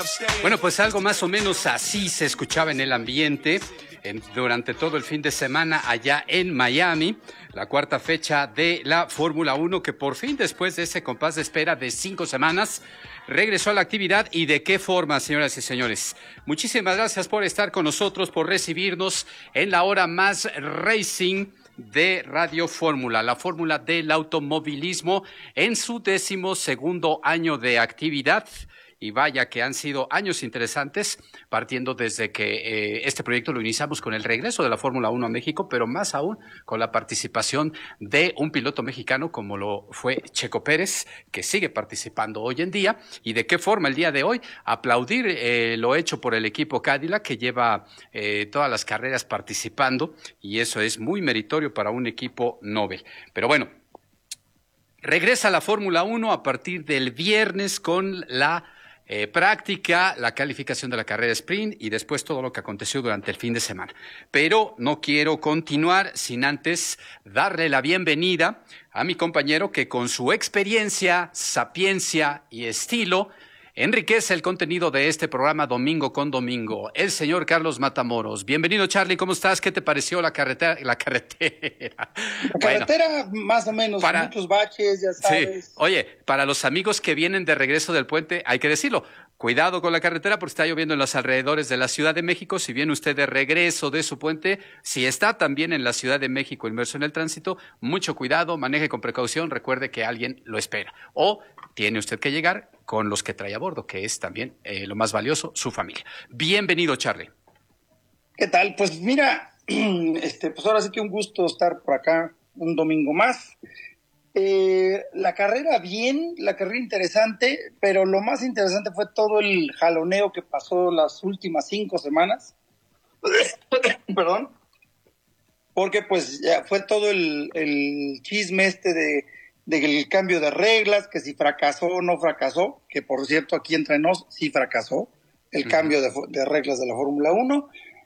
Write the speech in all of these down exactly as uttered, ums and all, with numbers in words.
Bueno, pues algo más o menos así se escuchaba en el ambiente en, durante todo el fin de semana allá en Miami, la cuarta fecha de la Fórmula uno, que por fin, después de ese compás de espera de cinco semanas, regresó a la actividad. ¿Y de qué forma, señoras y señores? Muchísimas gracias por estar con nosotros, por recibirnos en la hora más racing de Radio Fórmula, la fórmula del automovilismo en su décimo segundo año de actividad. Y vaya que han sido años interesantes, partiendo desde que eh, este proyecto lo iniciamos con el regreso de la Fórmula uno a México, pero más aún con la participación de un piloto mexicano como lo fue Checo Pérez, que sigue participando hoy en día. Y de qué forma el día de hoy aplaudir eh, lo hecho por el equipo Cadillac, que lleva eh, todas las carreras participando, y eso es muy meritorio para un equipo Nobel. Pero bueno, regresa la Fórmula uno a partir del viernes con la Eh, práctica, la calificación de la carrera sprint y después todo lo que aconteció durante el fin de semana. Pero no quiero continuar sin antes darle la bienvenida a mi compañero que con su experiencia, sapiencia y estilo enriquece el contenido de este programa domingo con domingo, el señor Carlos Matamoros. Bienvenido, Charlie, ¿cómo estás? ¿Qué te pareció la carretera? La carretera, la carretera bueno, más o menos, para, muchos baches, ya sabes. Sí. Oye, para los amigos que vienen de regreso del puente, hay que decirlo, cuidado con la carretera porque está lloviendo en los alrededores de la Ciudad de México. Si viene usted de regreso de su puente, si está también en la Ciudad de México inmerso en el tránsito, mucho cuidado, maneje con precaución, recuerde que alguien lo espera. O tiene usted que llegar con los que trae a bordo, que es también eh, lo más valioso, su familia. Bienvenido, Charlie. ¿Qué tal? Pues mira, este, pues ahora sí que un gusto estar por acá un domingo más. Eh, la carrera bien, la carrera interesante, pero lo más interesante fue todo el jaloneo que pasó las últimas cinco semanas. Perdón. Porque pues ya fue todo el, el chisme este de del cambio de reglas, que si fracasó o no fracasó, que por cierto aquí entre nos sí fracasó el uh-huh. cambio de, de reglas de la Fórmula uno.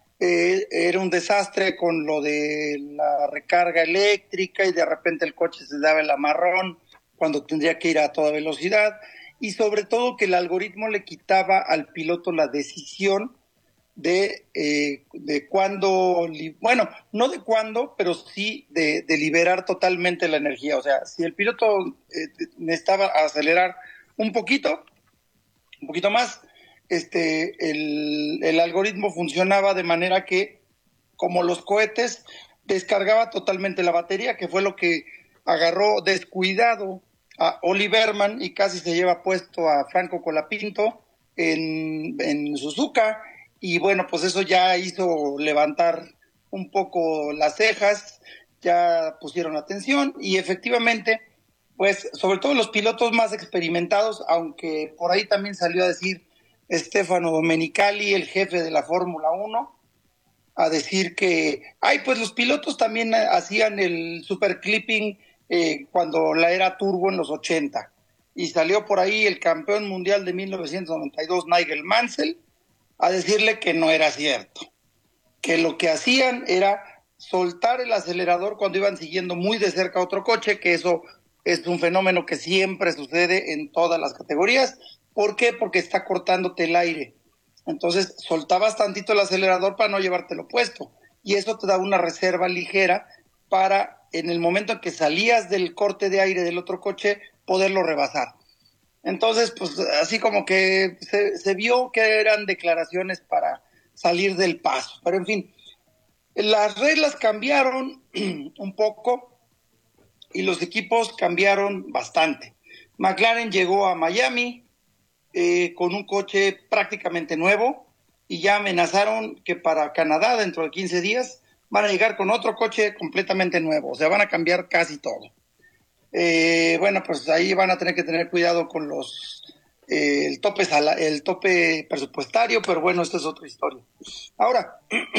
Eh, era un desastre con lo de la recarga eléctrica y de repente el coche se daba el amarrón cuando tendría que ir a toda velocidad, y sobre todo que el algoritmo le quitaba al piloto la decisión de, eh, de cuándo, bueno, no de cuándo, pero sí de, de liberar totalmente la energía. O sea, si el piloto eh, necesitaba acelerar un poquito, un poquito más, este, el, el algoritmo funcionaba de manera que, como los cohetes, descargaba totalmente la batería, que fue lo que agarró descuidado a Oli Berman y casi se lleva puesto a Franco Colapinto en, en Suzuka. Y bueno, pues eso ya hizo levantar un poco las cejas, ya pusieron atención y efectivamente, pues sobre todo los pilotos más experimentados, aunque por ahí también salió a decir Stefano Domenicali, el jefe de la Fórmula uno, a decir que, ay, pues los pilotos también hacían el super clipping eh, cuando la era turbo en los ochenta. Y salió por ahí el campeón mundial de mil novecientos noventa y dos, Nigel Mansell, a decirle que no era cierto, que lo que hacían era soltar el acelerador cuando iban siguiendo muy de cerca otro coche, que eso es un fenómeno que siempre sucede en todas las categorías. ¿Por qué? Porque está cortándote el aire. Entonces soltabas tantito el acelerador para no llevártelo puesto, y eso te da una reserva ligera para, en el momento en que salías del corte de aire del otro coche, poderlo rebasar. Entonces, pues así como que se, se vio que eran declaraciones para salir del paso. Pero en fin, las reglas cambiaron un poco y los equipos cambiaron bastante. McLaren llegó a Miami eh, con un coche prácticamente nuevo y ya amenazaron que para Canadá dentro de quince días van a llegar con otro coche completamente nuevo. O sea, van a cambiar casi todo. Eh, bueno, pues ahí van a tener que tener cuidado con los eh, el tope sala, el tope presupuestario, pero bueno, esta es otra historia. Ahora,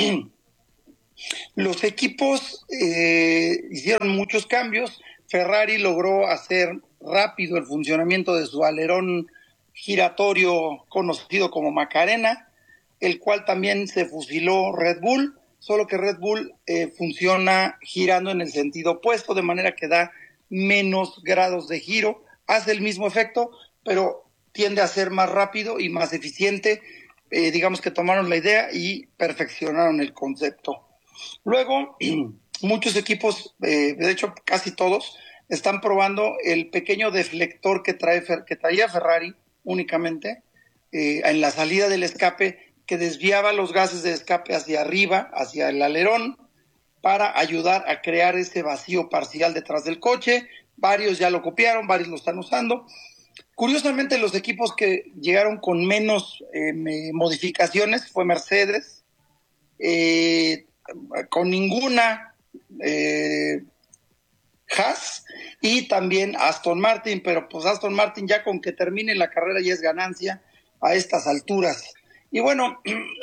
los equipos eh, hicieron muchos cambios. Ferrari logró hacer rápido el funcionamiento de su alerón giratorio conocido como Macarena, el cual también se fusiló Red Bull, solo que Red Bull eh, funciona girando en el sentido opuesto, de manera que da menos grados de giro, hace el mismo efecto, pero tiende a ser más rápido y más eficiente. Eh, digamos que tomaron la idea y perfeccionaron el concepto. Luego, muchos equipos, eh, de hecho casi todos, están probando el pequeño deflector que, trae, que traía Ferrari únicamente eh, en la salida del escape, que desviaba los gases de escape hacia arriba, hacia el alerón, para ayudar a crear ese vacío parcial detrás del coche. Varios ya lo copiaron, varios lo están usando. Curiosamente, los equipos que llegaron con menos eh, modificaciones fue Mercedes, eh, con ninguna eh, Haas y también Aston Martin, pero pues Aston Martin ya con que termine la carrera ya es ganancia a estas alturas. Y bueno,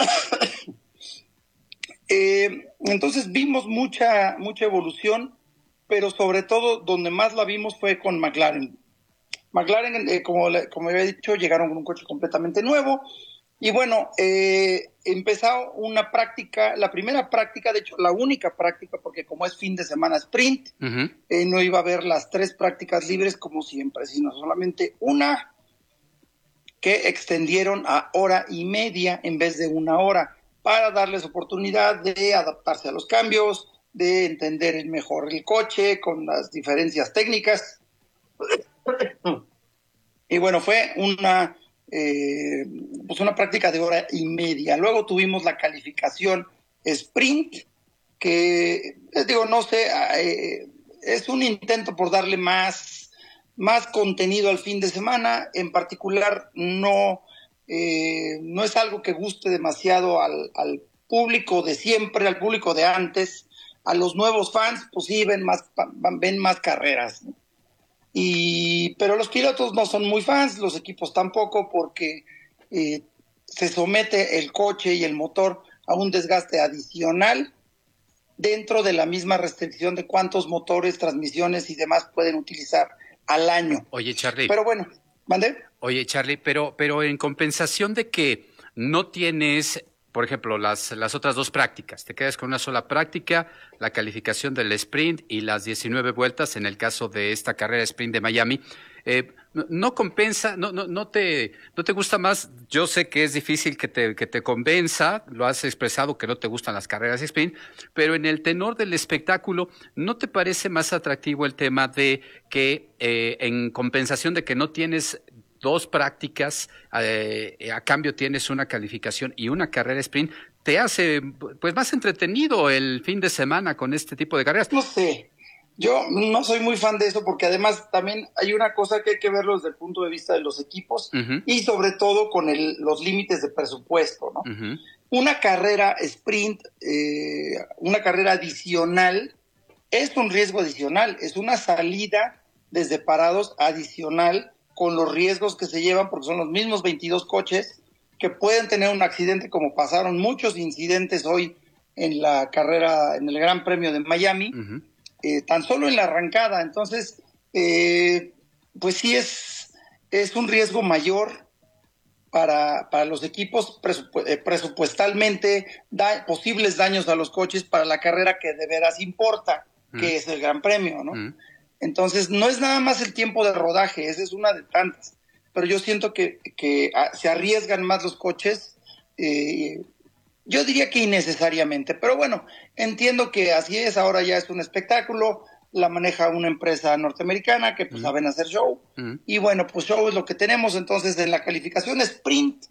eh, entonces vimos mucha, mucha evolución, pero sobre todo donde más la vimos fue con McLaren. McLaren, eh, como, como había dicho, llegaron con un coche completamente nuevo. Y bueno, eh, empezó una práctica, la primera práctica, de hecho la única práctica, porque como es fin de semana sprint, uh-huh. eh, no iba a haber las tres prácticas libres como siempre, sino solamente una que extendieron a hora y media en vez de una hora, para darles oportunidad de adaptarse a los cambios, de entender mejor el coche con las diferencias técnicas. Y bueno, fue una... Eh, pues una práctica de hora y media. Luego tuvimos la calificación sprint, que les digo, no sé, eh, es un intento por darle más, más contenido al fin de semana. En particular, no, eh, no es algo que guste demasiado al, al público de siempre, al público de antes. A los nuevos fans, pues sí, ven más, ven más carreras, ¿no? Y, pero los pilotos no son muy fans, los equipos tampoco, porque eh, se somete el coche y el motor a un desgaste adicional dentro de la misma restricción de cuántos motores, transmisiones y demás pueden utilizar al año. Oye, Charlie. Pero bueno, ¿mandé? Oye, Charlie, pero, pero en compensación de que no tienes, por ejemplo, las, las otras dos prácticas, te quedas con una sola práctica, la calificación del sprint y las diecinueve vueltas en el caso de esta carrera sprint de Miami, eh, no, no compensa, no, no, no te, no te gusta más. Yo sé que es difícil que te, que te convenza, lo has expresado que no te gustan las carreras sprint, pero en el tenor del espectáculo, ¿no te parece más atractivo el tema de que eh, en compensación de que no tienes dos prácticas, eh, a cambio tienes una calificación y una carrera sprint, te hace pues más entretenido el fin de semana con este tipo de carreras? No sé, yo no soy muy fan de eso, porque además también hay una cosa que hay que verlo desde el punto de vista de los equipos, uh-huh. y sobre todo con el, los límites de presupuesto, ¿no? Uh-huh. Una carrera sprint, eh, una carrera adicional, es un riesgo adicional, es una salida desde parados adicional, con los riesgos que se llevan, porque son los mismos veintidós coches que pueden tener un accidente, como pasaron muchos incidentes hoy en la carrera, en el Gran Premio de Miami, uh-huh. eh, tan solo en la arrancada. Entonces, eh, pues sí es, es un riesgo mayor para, para los equipos, presupu- eh, presupuestalmente, da posibles daños a los coches para la carrera que de veras importa, uh-huh. que es el Gran Premio, ¿no? Uh-huh. Entonces, no es nada más el tiempo de rodaje, esa es una de tantas. Pero yo siento que, que se arriesgan más los coches, eh, yo diría que innecesariamente. Pero bueno, entiendo que así es, ahora ya es un espectáculo, la maneja una empresa norteamericana que pues uh-huh. saben hacer show. Uh-huh. Y bueno, pues show es lo que tenemos. Entonces, en la calificación sprint,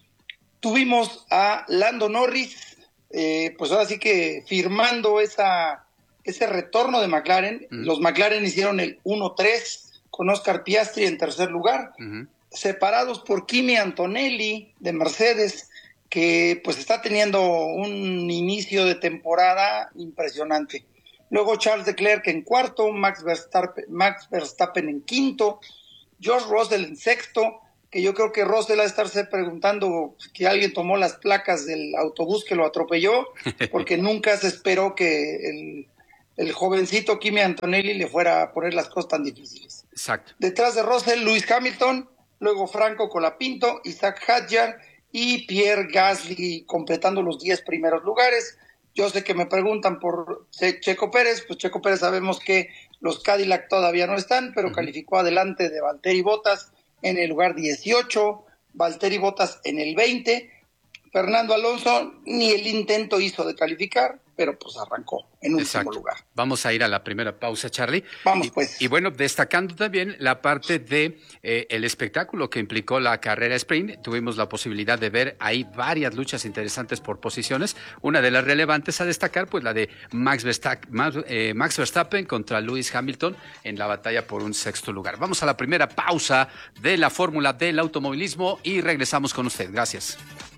tuvimos a Lando Norris, eh, pues ahora sí que firmando esa... ese retorno de McLaren. Uh-huh. Los McLaren hicieron el uno tres con Oscar Piastri en tercer lugar, uh-huh. separados por Kimi Antonelli de Mercedes, que pues está teniendo un inicio de temporada impresionante. Luego Charles Leclerc en cuarto, Max Verstappen, Max Verstappen en quinto, George Russell en sexto, que yo creo que Russell ha de estarse preguntando que alguien tomó las placas del autobús que lo atropelló, porque nunca se esperó que el el jovencito Kimi Antonelli le fuera a poner las cosas tan difíciles. Exacto. Detrás de Russell, Lewis Hamilton, luego Franco Colapinto, Isaac Hadjar y Pierre Gasly completando los diez primeros lugares. Yo sé que me preguntan por Checo Pérez, pues Checo Pérez sabemos que los Cadillac todavía no están, pero uh-huh. calificó adelante de Valtteri Bottas en el lugar dieciocho, Valtteri Bottas en el veinte, Fernando Alonso ni el intento hizo de calificar, pero pues arrancó en último Exacto. lugar. Vamos a ir a la primera pausa, Charlie. Vamos y, pues. Y bueno, destacando también la parte de eh, el espectáculo que implicó la carrera sprint. Tuvimos la posibilidad de ver ahí varias luchas interesantes por posiciones. Una de las relevantes a destacar, pues la de Max Verstappen, Max, eh, Max Verstappen contra Lewis Hamilton en la batalla por un sexto lugar. Vamos a la primera pausa de la fórmula del automovilismo y regresamos con usted. Gracias.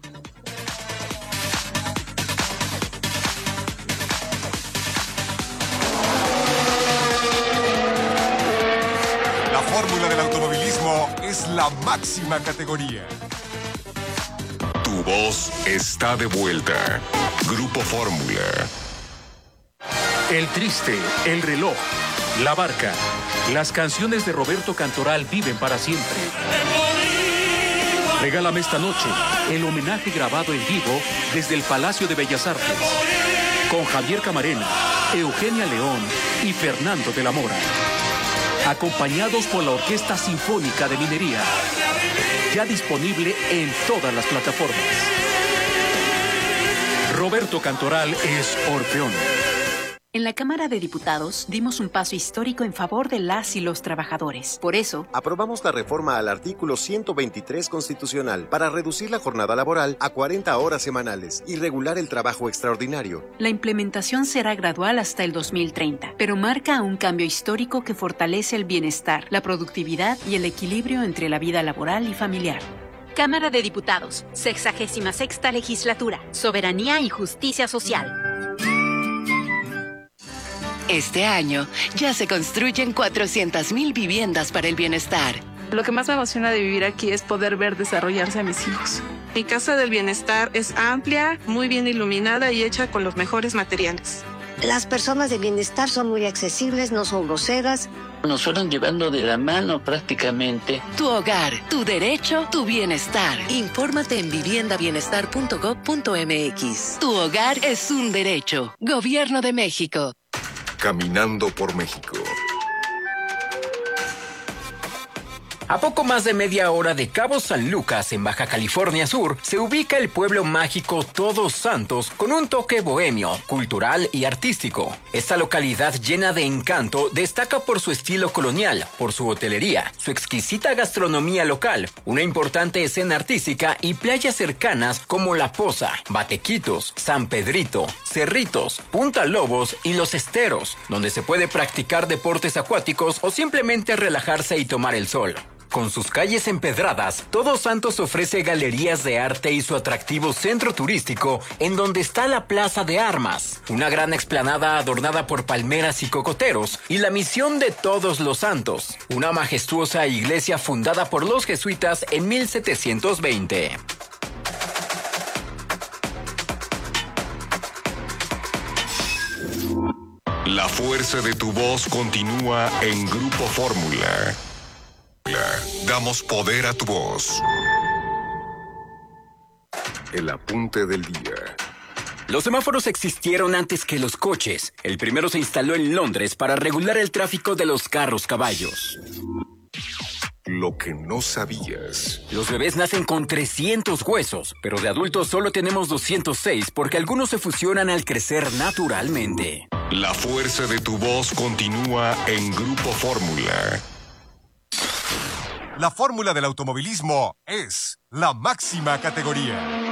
La fórmula del automovilismo es la máxima categoría. Tu voz está de vuelta. Grupo Fórmula. El Triste, El Reloj, La Barca. Las canciones de Roberto Cantoral viven para siempre. Regálame esta noche el homenaje grabado en vivo desde el Palacio de Bellas Artes. Con Javier Camarena, Eugenia León y Fernando de la Mora. Acompañados por la Orquesta Sinfónica de Minería. Ya disponible en todas las plataformas. Roberto Cantoral es Orfeón. En la Cámara de Diputados dimos un paso histórico en favor de las y los trabajadores. Por eso, aprobamos la reforma al artículo ciento veintitrés constitucional para reducir la jornada laboral a cuarenta horas semanales y regular el trabajo extraordinario. La implementación será gradual hasta el dos mil treinta, pero marca un cambio histórico que fortalece el bienestar, la productividad y el equilibrio entre la vida laboral y familiar. Cámara de Diputados, sexagésima sexta legislatura, Soberanía y Justicia Social. Este año ya se construyen cuatrocientas mil viviendas para el bienestar. Lo que más me emociona de vivir aquí es poder ver desarrollarse a mis hijos. Mi casa del bienestar es amplia, muy bien iluminada y hecha con los mejores materiales. Las personas de bienestar son muy accesibles, no son groseras. Nos fueron llevando de la mano prácticamente. Tu hogar, tu derecho, tu bienestar. Infórmate en vivienda bienestar punto gob punto mx. Tu hogar es un derecho. Gobierno de México. Caminando por México. A poco más de media hora de Cabo San Lucas, en Baja California Sur, se ubica el pueblo mágico Todos Santos con un toque bohemio, cultural y artístico. Esta localidad llena de encanto destaca por su estilo colonial, por su hotelería, su exquisita gastronomía local, una importante escena artística y playas cercanas como La Poza, Batequitos, San Pedrito, Cerritos, Punta Lobos y Los Esteros, donde se puede practicar deportes acuáticos o simplemente relajarse y tomar el sol. Con sus calles empedradas, Todos Santos ofrece galerías de arte y su atractivo centro turístico, en donde está la Plaza de Armas, una gran explanada adornada por palmeras y cocoteros, y la Misión de Todos los Santos, una majestuosa iglesia fundada por los jesuitas en mil setecientos veinte. La fuerza de tu voz continúa en Grupo Fórmula. Damos poder a tu voz. El apunte del día. Los semáforos existieron antes que los coches. El primero se instaló en Londres para regular el tráfico de los carros caballos. Lo que no sabías. Los bebés nacen con trescientos huesos, pero de adultos solo tenemos doscientos seis porque algunos se fusionan al crecer naturalmente. La fuerza de tu voz continúa en Grupo Fórmula. La fórmula del automovilismo es la máxima categoría.